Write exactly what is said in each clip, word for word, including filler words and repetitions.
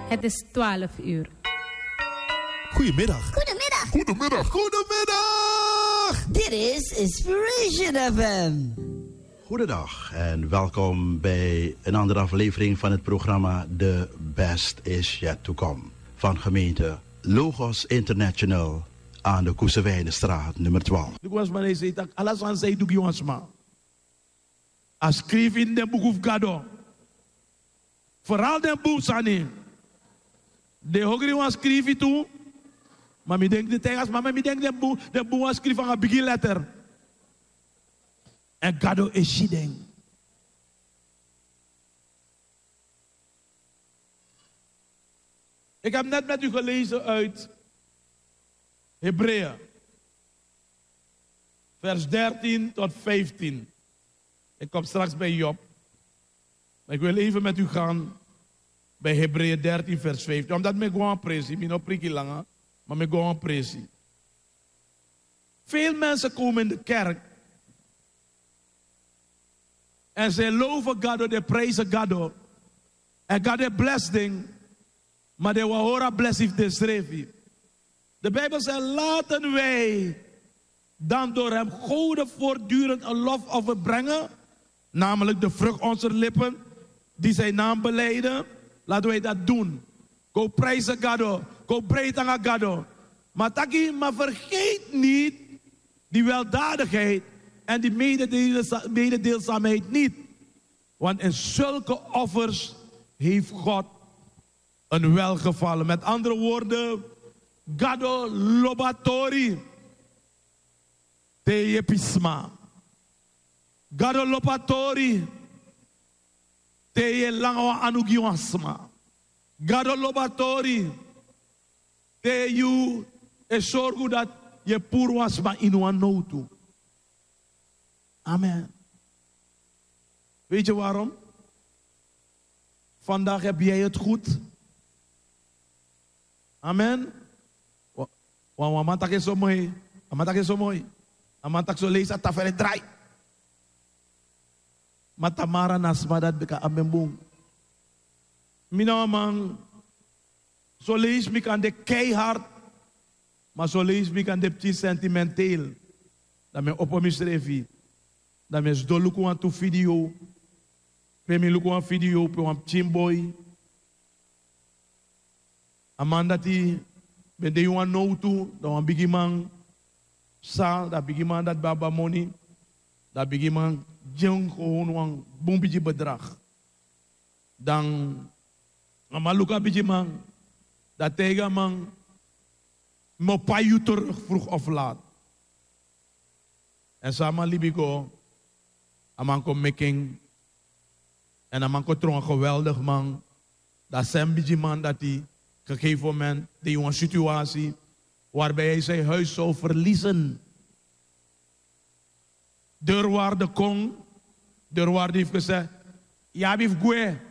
Het is twaalf uur. Goedemiddag. Goedemiddag. Goedemiddag. Goedemiddag. Dit is Inspiration F M. Goedendag en welkom bij een andere aflevering van het programma The Best Is Yet To Come van gemeente Logos International aan de Koesewijnenstraat nummer twaalf. Ik was maar eens dat alles aan zij doe jongens maar. Als schreef in de boek of Gado. Vooral de boek Sani. De hogere was schreef toe. Maar ik denk de tegen maar ik denk de boek de boek was schreef aan een begin letter. En Gado is shiding. Ik heb net met u gelezen uit Hebreeën. Vers dertien tot vijftien. Ik kom straks bij Job. Maar ik wil even met u gaan bij Hebreeën dertien vers vijftien. Omdat ik gewoon presie. Ik ben op prikkie langer. Maar ik gewoon presie. Veel mensen komen in de kerk. En ze loven God, ze prijzen God. En God is blessing. Maar de wahora blessing de schreef. De Bijbel zegt, laten wij dan door hem goden voortdurend een lofoffer brengen. Namelijk de vrucht onze lippen, die zijn naam belijden. Laten wij dat doen. Go prijzen God. Go breed aan God. Maar taki, maar vergeet niet die weldadigheid en die mededeelzaamheid niet. Want in zulke offers heeft God een welgevallen. Met andere woorden, Gado lobatori te je pisma. Gado lobatori te je lange anugiwasma. Gado lobatori te je e zorgu dat je purwasma inuan notu. Amen. Weet je waarom? Vandaag heb jij het goed. Amen. Want amantak is zo mooi. Amantak is zo mooi. Amantak zo lees at tafel draai. Maar Tamara nasma dat beka amembung. Mina man. Zo lees me kan de keihard. Maar zo lees me kan de petit sentimenteel. Dat me op me schreef. Dat me zo luku aan tu video. Pemi luku aan video. Pe wan chimboy. Amanda ti. Ben de jongen nou toe, dat een biggie man sa, dat biggie man dat baba money, dat biggie man jong gewoon een bompje bedrag. Dan, maar luka biggie man, dat tegen man, mo payu terug vroeg of laat. En samen libigo, aman ko making, en aman ko tron geweldig man, dat zijn biggie man dat die gegeven moment die jonge situatie waarbij hij zijn huis zou verliezen. Deurwaarde kon, deurwaarde heeft gezegd, ja, bif gue.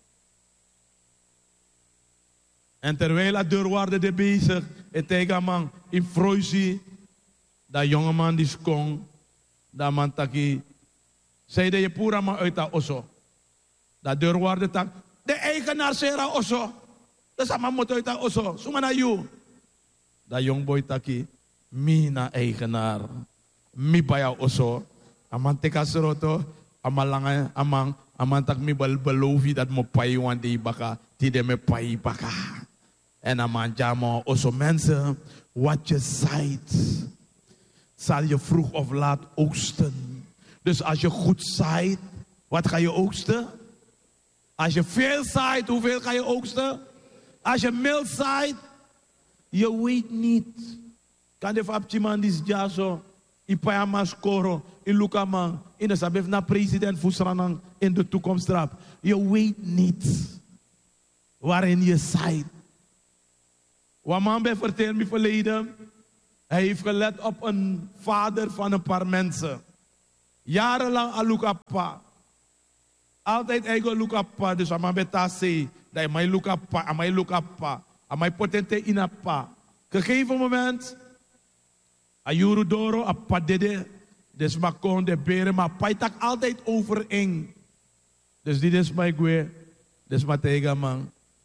En terwijl dat deurwaarde de bezig, het tegen man in Freuzie, dat jongeman die kon, dat man taki, zei de je pura man uit dat osso. Dat deurwaarde tak, de eigenaar sera osso. Dat is allemaal moet uit dat osso. Suma na you. Dat jongboy taki. Mi na eigenaar. Mi baya osso. Aman teka seroto. Aman lange. Aman. Aman tak mi bel belovi dat mo payi wan di baka. Tide me payi baka. En aman jamo osso. Mensen. Wat je zaait. Zal je vroeg of laat oogsten. Dus als je goed zaait. Wat ga je oogsten? Als je veel zaait. Hoeveel ga je oogsten? Als je mild zaait, je weet niet. Kan de fapchiman dis jaso, ipayama skoro, in Lukaman, in de sabef na president Fusranang in de toekomstrap. Je weet niet waarin je zaait. Wat man bij vertelde me verleden, hij heeft gelet op een vader van een paar mensen. Jarenlang al Lukapa. Altijd eigen Lukapa, dus aan mijn tase. Dat je mij Lukapa, aan mij Lukapa, aan mij potente inapa. Gegeven moment, ayuru doro, apadede, dus makon de beren, maar paitak altijd overeen. Dus dit is mijn gue, dus mijn tegen man.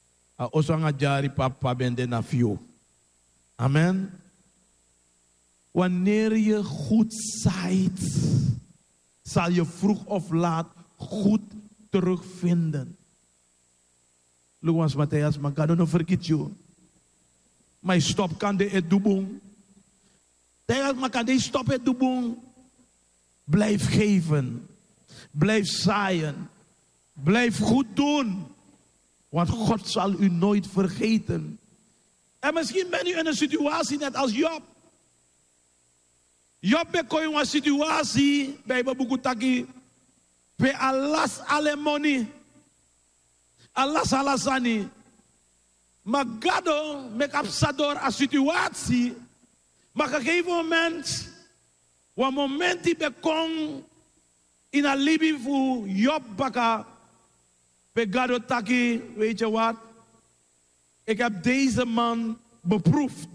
A osanga jari papa bende na view. Amen. Wanneer je goed zaait, zal je vroeg of laat goed terugvinden. Luas Matthäus, maar kan no verkiet je. Maar stop kan de het doen. Tegen maar kan de stop het doen. Blijf geven. Blijf zaaien. Blijf goed doen. Want God zal u nooit vergeten. En misschien ben u in een situatie net als Job. Job bekomt een situatie bij Babukutaki. Bij alas alemoni. Alas alasani. Maar God make up sador a situatie. Maar op een gegeven moment. Een moment die bekomt. In een libi voor Job baka. Bij God taki. Weet je wat? Ik heb deze man beproefd.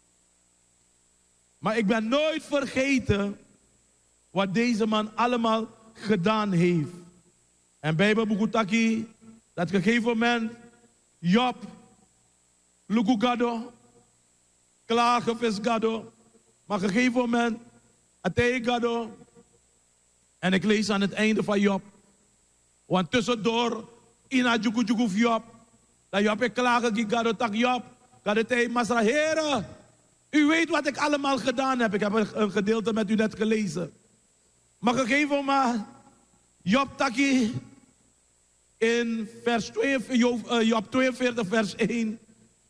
Maar ik ben nooit vergeten wat deze man allemaal gedaan heeft. En Bijbel Bukutaki, dat op een gegeven moment, Job, Luku Gado, klagen vis Gado, maar op een gegeven moment, Atei Gado. En ik lees aan het einde van Job, want tussendoor, Ina Juku Juku Job, dat Job ik klagen die Gado tak Job, Gado Tei Masra, heren, u weet wat ik allemaal gedaan heb. Ik heb een gedeelte met u net gelezen. Maar op een gegeven moment, Job taki in vers tweeënveertig, Job tweeënveertig, vers één.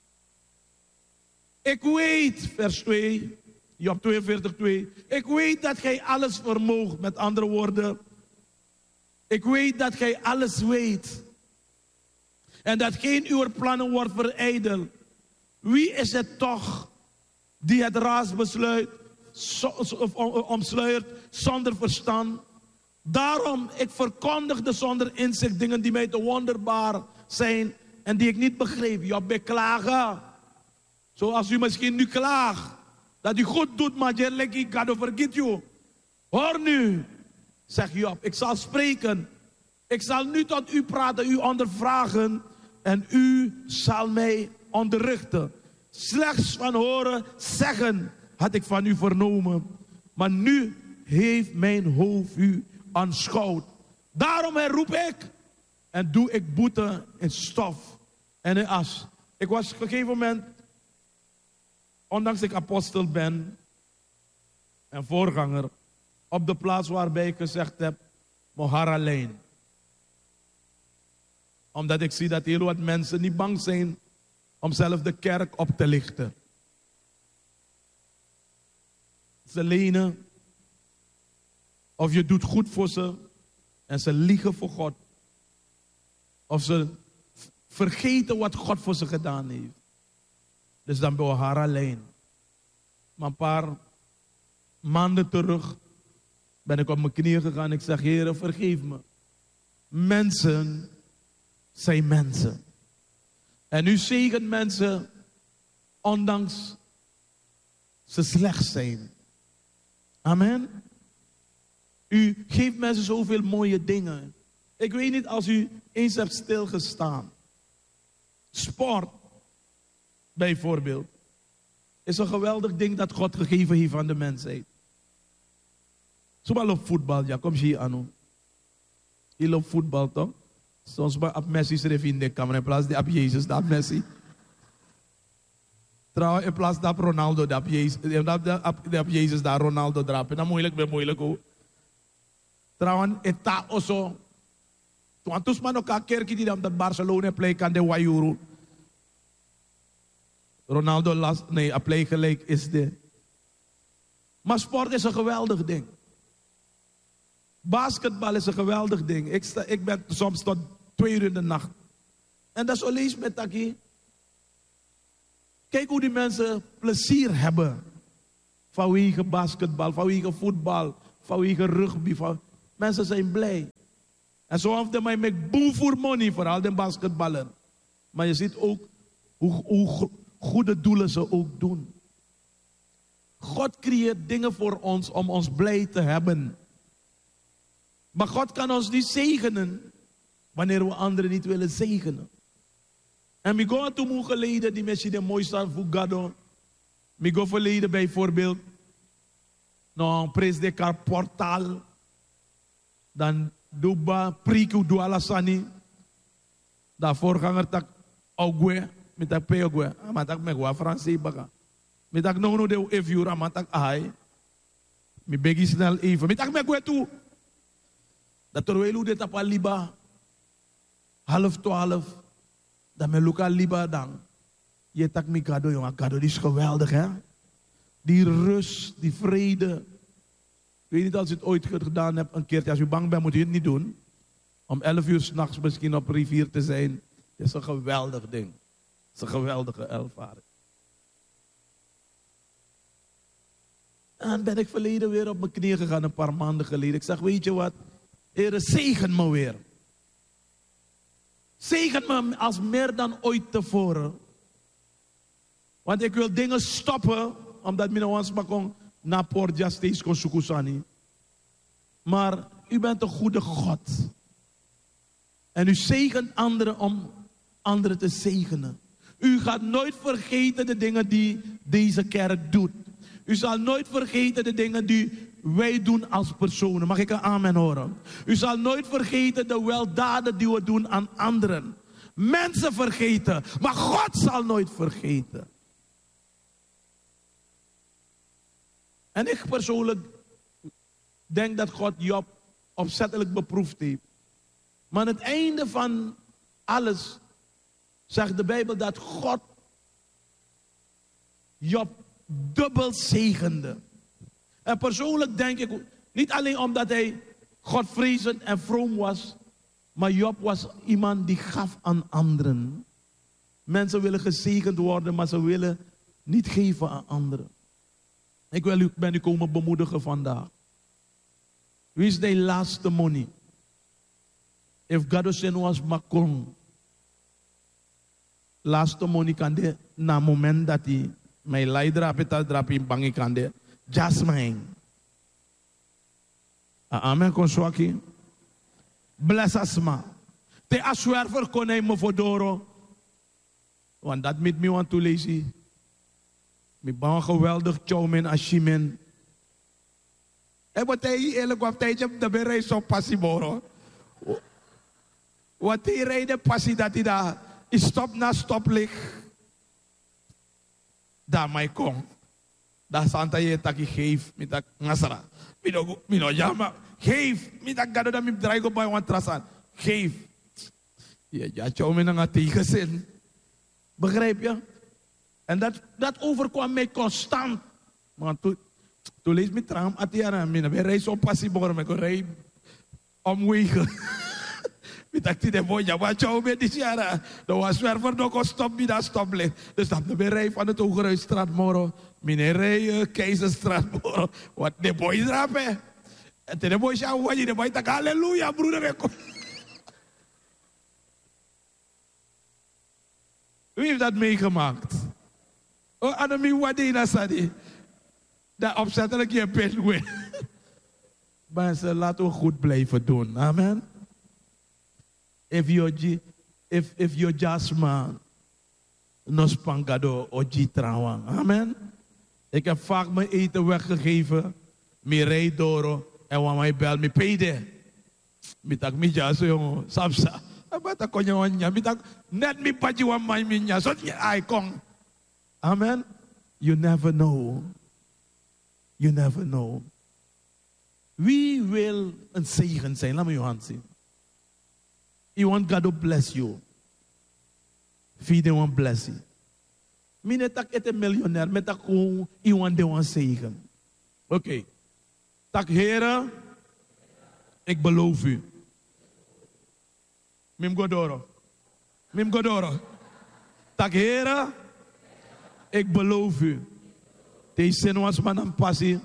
Ik weet, vers twee, Job tweeënveertig, twee. Ik weet dat gij alles vermoogt, met andere woorden. Ik weet dat gij alles weet. En dat geen uw plannen wordt verijdeld. Wie is het toch die het raadsbesluit omsluit zonder verstand? Daarom, ik verkondigde zonder inzicht dingen die mij te wonderbaar zijn en die ik niet begreep. Job beklagen. Zoals u misschien nu klaagt. Dat u goed doet, maar je legt ik ga vergeet je. Hoor nu, zegt Job, ik zal spreken. Ik zal nu tot u praten, u ondervragen en u zal mij onderrichten. Slechts van horen, zeggen had ik van u vernomen. Maar nu heeft mijn hoofd u aanschouwd. Daarom herroep ik en doe ik boete in stof en in as. Ik was op een gegeven moment, ondanks ik apostel ben en voorganger, op de plaats waarbij ik gezegd heb, Mohara Lane. Omdat ik zie dat heel wat mensen niet bang zijn om zelf de kerk op te lichten. Ze lenen, of je doet goed voor ze en ze liegen voor God. Of ze vergeten wat God voor ze gedaan heeft. Dus dan ben je haar alleen. Maar een paar maanden terug ben ik op mijn knieën gegaan. Ik zeg, Heere, vergeef me. Mensen zijn mensen. En u zegent mensen, ondanks ze slecht zijn. Amen. U geeft mensen zoveel mooie dingen. Ik weet niet als u eens hebt stilgestaan. Sport, bijvoorbeeld, is een geweldig ding dat God gegeven heeft aan de mensheid. Zomaar op voetbal, ja, kom hier aan. Je loopt voetbal toch? Soms bij Messi schreef in de kamer in plaats van op Jezus, dat Messi. Trouwens, in plaats van Ronaldo, dat op Jezus, dat Ronaldo drapen. Dat moeilijk, weer moeilijk ook. Trouwens, het ta oso. Toen toen man ook een kerk die dat Barcelona play kan de Wayuru. Ronaldo last, nee, een play gelijk is de. Maar sport is een geweldig ding. Basketbal is een geweldig ding. Ik, sta, ik ben soms tot twee uur in de nacht. En dat is alleen met Taki. Kijk hoe die mensen plezier hebben. Vanwege basketbal, vanwege voetbal, vanwege rugby. Van... Mensen zijn blij. En zo heeft mij met boel voor money, vooral de basketballen. Maar je ziet ook hoe, hoe goede doelen ze ook doen. God creëert dingen voor ons om ons blij te hebben. Maar God kan ons niet zegenen wanneer we anderen niet willen zegenen. En ik ga toen geleden die mensen die mooi staan voor Gado. Ik ga verleden bijvoorbeeld. Nou, president portaal. Dan Duba, Priku, Dualasani. Dan voorganger tak Ogwe. Met dat Peogwe. Maar dat me gwa Franse baga. Met dat nog nog de if you maar dat ai. Me begi snel even. Met dat me gwa toe. Dat terwijl u dit op al liba. Half twaalf. Dat me luka liba dan. Je tak me Gado, jongen. Gado die is geweldig, hè. Die rust, die vrede. Ik weet niet als je het ooit gedaan hebt, een keertje. Als je bang bent, moet je het niet doen. Om elf uur s'nachts misschien op rivier te zijn. Dat is een geweldig ding. Dat is een geweldige ervaring. En dan ben ik verleden weer op mijn knieën gegaan, een paar maanden geleden. Ik zeg, weet je wat? Heere, zegen me weer. Zegen me als meer dan ooit tevoren. Want ik wil dingen stoppen, omdat ik ons maar na Portja steeds kon zoeken. Maar u bent een goede God. En u zegent anderen om anderen te zegenen. U gaat nooit vergeten de dingen die deze kerk doet. U zal nooit vergeten de dingen die wij doen als personen. Mag ik een amen horen? U zal nooit vergeten de weldaden die we doen aan anderen. Mensen vergeten, maar God zal nooit vergeten. En ik persoonlijk denk dat God Job opzettelijk beproefd heeft. Maar aan het einde van alles zegt de Bijbel dat God Job dubbel zegende. En persoonlijk denk ik, niet alleen omdat hij Godvrezend en vroom was, maar Job was iemand die gaf aan anderen. Mensen willen gezegend worden, maar ze willen niet geven aan anderen. Ik wil u, ben u komen bemoedigen vandaag. Wie is de laatste money? If God was makong. Laatste money kan de na moment dat hij mijn leider apeta drap in bangi kan de jasmine. Amen konswaki. Bless asma. Te aswer voor konij me vodoro. Want dat met me want to lazy. Me bang geweldig chowmen ashimen. En wat hij eerlijk op tijdje de bereis zo passiboro. Wat hij rijden passie dat hij daar is stop na stoplicht. Daar mij kom. Daar santa je taki geef met dat nasara. Mino mino jama geef met dat gado dat me draai op bij want trasan. Geef. Ja ja chowmen nga tegenzin. Begrijp je? En dat, dat overkwam mij constant. Maar toen, toen lees ik tram atiara, mijn reis op passie boren, met een rij omwegen. Ik dacht dat boy, ja, wat jou met die jaren. Dat was weer voor nog een stop, bij dat stoplicht. Dus dat de rij van het Hogeruisstraat moro, mijn rij Keizerstraat moro. Wat de boy drapen. En de boy zei, wat je de boy tak, halleluja, broeder. Wie heeft dat meegemaakt? Oh, Annemie Wadina Sadi. Dat opzettelijk je pen. Mensen, laten we goed blijven doen. Amen. If you're, if, if you're just man, nos pangado oji trouwang. Amen. Ik heb vaak mijn eten weggegeven. Mi rijd door. En wanneer mij bel, mi payde. Mi tak mi jaso jongen. Sapsa. Maar dat kon je wanya. Mi tak net mi paji wan mij mi nya. Zo je ai kong. Amen. You never know. You never know. Wie wil een zegen zijn? Laat me je hand zien. You want God to bless you. Feed them one blessing. Mine tak ete miljonair. Met tak gewoon iemand die een zegen. Oké. Okay. Tak heren. Ik beloof u. Mim godoro. Mim godoro. Tak heren. Ik beloof u. Deze zin was maar een passie.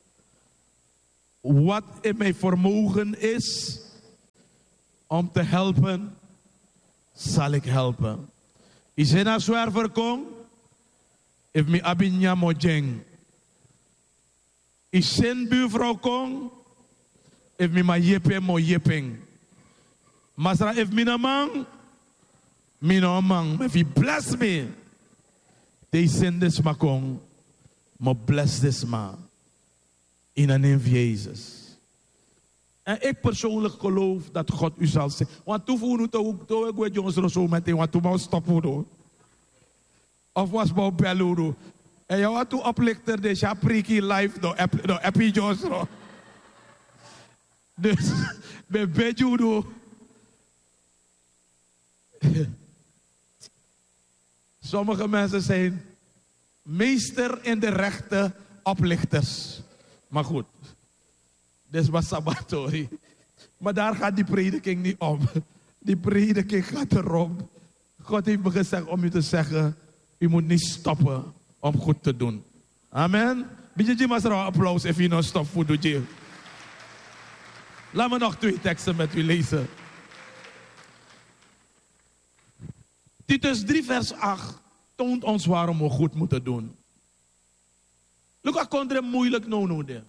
Wat in mijn vermogen is om te helpen, zal ik helpen. Is er een zwerver kom? If mi abinya mojeng. Is zijn buurvrouw kom? If mi ma yepe mo yepeng. Masra if mi na man, Me no man, if you bless me, they send this makong, maar bless this man. In de naam van Jezus. En ik persoonlijk geloof dat God u zal zeggen. Want toen voelde ik ook, toen ik weet jongens er zo meteen, want toen wou stoppen. Of was wou bellen. En jou had toen oplichter, dus ja, priki live, door Appie Jones. Dus, bij Bejudo. Sommige mensen zijn meester in de rechten oplichters. Maar goed, dit was Sabatori. Maar daar gaat die prediking niet om. Die prediking gaat erom. God heeft me gezegd om u te zeggen, u moet niet stoppen om goed te doen. Amen. Beetje maar een applaus als je nog stopt voor doet. Laat me nog twee teksten met u lezen. Titus drie vers acht toont ons waarom we goed moeten doen. Look, akondre moeilijk no no de.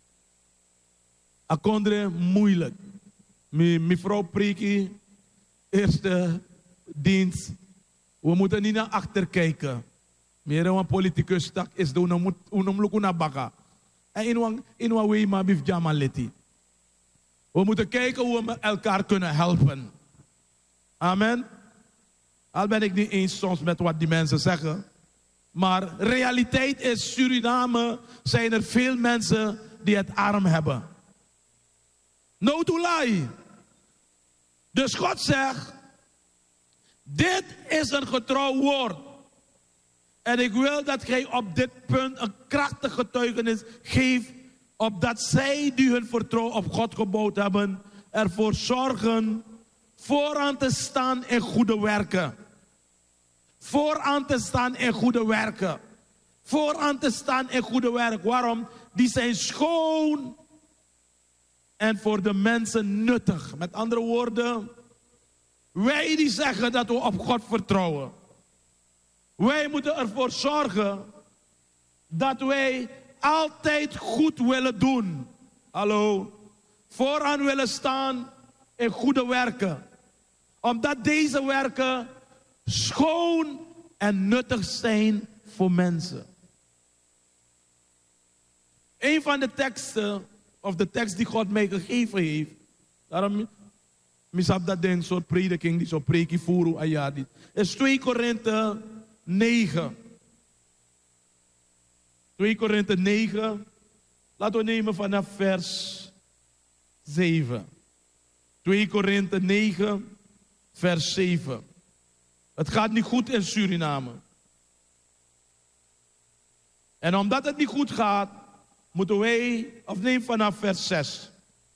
Akondre moeilijk. Mevrouw Priki, eerste dienst. We moeten niet naar achter kijken. Meer een politicus tak is doen om om naar baka. En in een in een way maar bif jamaleti. We moeten kijken hoe we elkaar kunnen helpen. Amen. Al ben ik niet eens soms met wat die mensen zeggen. Maar realiteit is, Suriname zijn er veel mensen die het arm hebben. No to lie. Dus God zegt, dit is een getrouw woord. En ik wil dat gij op dit punt een krachtig getuigenis geeft, opdat zij die hun vertrouwen op God gebouwd hebben, ervoor zorgen vooraan te staan in goede werken. Vooraan te staan in goede werken. Vooraan te staan in goede werk. Waarom? Die zijn schoon en voor de mensen nuttig. Met andere woorden, wij die zeggen dat we op God vertrouwen. Wij moeten ervoor zorgen dat wij altijd goed willen doen. Hallo. Vooraan willen staan in goede werken. Omdat deze werken schoon en nuttig zijn voor mensen. Een van de teksten, of de tekst die God mij gegeven heeft, daarom misap dat een soort prediking, die soort prekie voeren, ayadi, is twee Korinthe negen. twee Korinthe negen, laten we nemen vanaf vers zeven. twee Korinthe negen, vers zeven. Het gaat niet goed in Suriname. En omdat het niet goed gaat, moeten wij, of neem vanaf vers zes.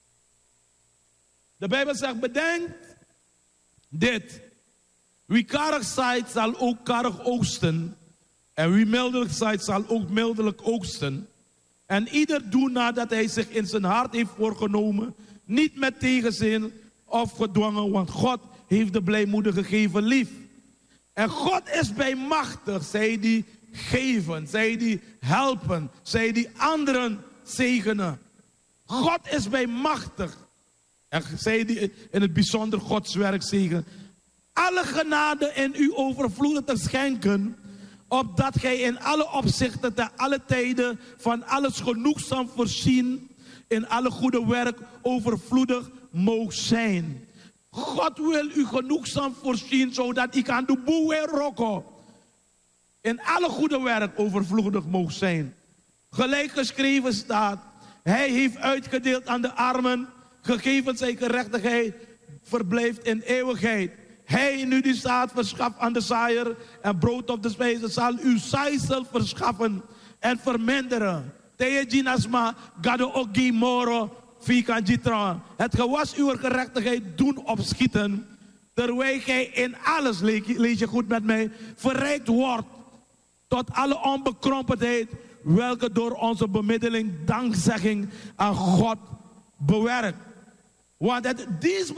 De Bijbel zegt, bedenk dit. Wie karig zaait, zal ook karig oogsten. En wie mildelijk zaait, zal ook mildelijk oogsten. En ieder doet nadat hij zich in zijn hart heeft voorgenomen, niet met tegenzin of gedwongen, want God heeft de blijmoedige geven lief. En God is bij machtig, zij die geven, zij die helpen, zij die anderen zegenen. God is bij machtig. En zij die in het bijzonder Gods werk zegenen. Alle genade in u overvloedig te schenken, opdat gij in alle opzichten te alle tijden van alles genoegzaam voorzien, in alle goede werk overvloedig moogt zijn. God wil u genoegzaam voorzien, zodat u kan de boel weer rokken. In alle goede werk overvloedig moogt zijn. Gelijk geschreven staat, hij heeft uitgedeeld aan de armen, gegeven zijn gerechtigheid, verblijft in eeuwigheid. Hij nu die zaad verschaft aan de zaaier en brood op de spijzen, zal u zaaisel verschaffen en verminderen. Teejinasma, gado ogi moro, fikan jitra. Het gewas uw gerechtigheid doen opschieten, terwijl gij in alles, lees je goed met mij, verrijkt wordt tot alle onbekrompendheid, welke door onze bemiddeling dankzegging aan God bewerkt. Want het, deze